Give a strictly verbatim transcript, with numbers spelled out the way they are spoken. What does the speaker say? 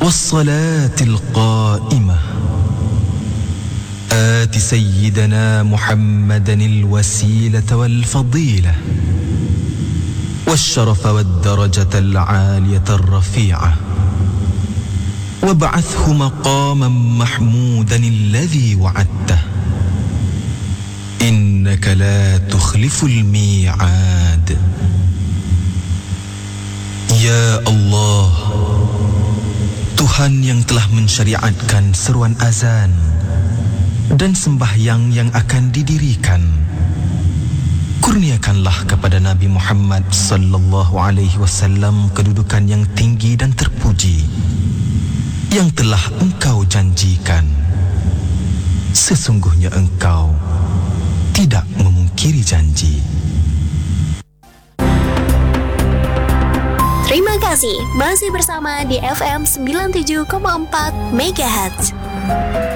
والصلاة القائمة آت سيدنا محمدا الوسيلة والفضيلة والشرف والدرجة العالية الرفيعة وابعثه مقاما محمودا الذي وعدته إنك لا تخلف الميعاد. Ya Allah, Tuhan yang telah mensyariatkan seruan azan dan sembahyang yang akan didirikan, kurniakanlah kepada Nabi Muhammad sallallahu alaihi wasallam kedudukan yang tinggi dan terpuji yang telah Engkau janjikan. Sesungguhnya Engkau tidak memungkiri janji. Terima kasih masih bersama di F M sembilan puluh tujuh koma empat Megahertz.